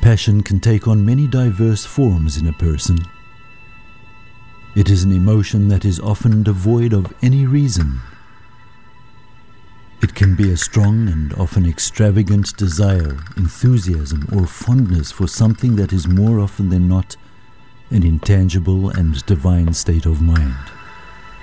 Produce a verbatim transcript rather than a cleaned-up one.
Passion can take on many diverse forms in a person. It is an emotion that is often devoid of any reason. It can be a strong and often extravagant desire, enthusiasm, or fondness for something that is more often than not an intangible and divine state of mind.